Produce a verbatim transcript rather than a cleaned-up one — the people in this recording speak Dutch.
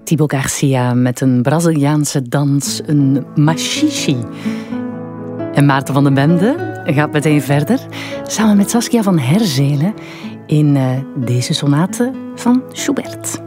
Thibaut Garcia met een Braziliaanse dans, een machichi. En Maarten van den Bende gaat meteen verder, samen met Saskia van Herzelen, in uh, deze sonate van Schubert.